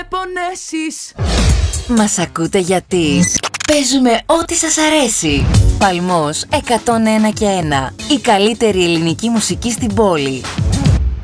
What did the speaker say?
πονέσεις. Μας ακούτε γιατί παίζουμε ό,τι σας αρέσει. Παλμός 101 και 1. Η καλύτερη ελληνική μουσική στην πόλη.